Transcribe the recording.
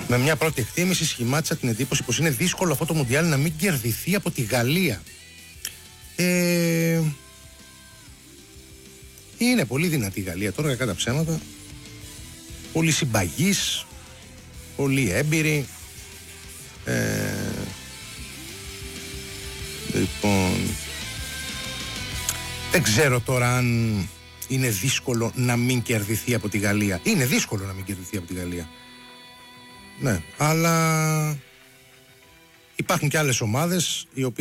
Με μια πρώτη εκτίμηση σχημάτισα την εντύπωση πως είναι δύσκολο αυτό το Μουντιάλ να μην κερδιθεί από τη Γαλλία. Είναι πολύ δυνατή η Γαλλία τώρα, κακά τα ψέματα. Πολύ συμπαγής, πολύ έμπειρη. Λοιπόν, δεν ξέρω τώρα αν είναι δύσκολο να μην κερδιθεί από τη Γαλλία. Είναι δύσκολο να μην κερδιθεί από τη Γαλλία. Ναι, αλλά υπάρχουν και άλλες ομάδες οι οποίες